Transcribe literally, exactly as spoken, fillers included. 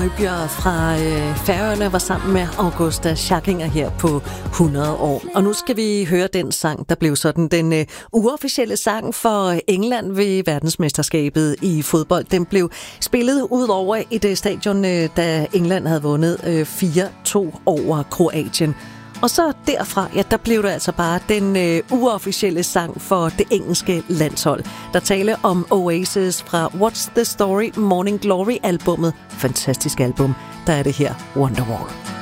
Højbjerg fra øh, Færøerne var sammen med Augusta Scharkinger her på hundrede år. Og nu skal vi høre den sang, der blev sådan den øh, uofficielle sang for England ved verdensmesterskabet i fodbold. Den blev spillet ud over et øh, stadion, øh, da England havde vundet øh, fire to over Kroatien. Og så derfra, ja, der blev det altså bare den øh, uofficielle sang for det engelske landshold. Der taler om Oasis fra What's the Story Morning Glory-albummet. Fantastisk album. Der er det her Wonderwall.